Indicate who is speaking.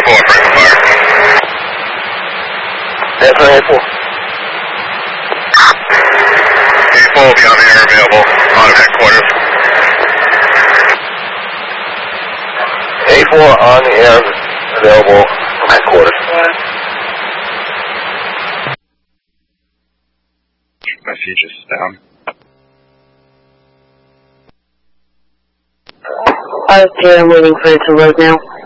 Speaker 1: A4, break fire.
Speaker 2: That's an A4.
Speaker 1: A4 will be on the air available on headquarters.
Speaker 2: A4 on the air available from headquarters.
Speaker 1: My Aegis is down.
Speaker 3: Okay, I'm waiting for it to load now.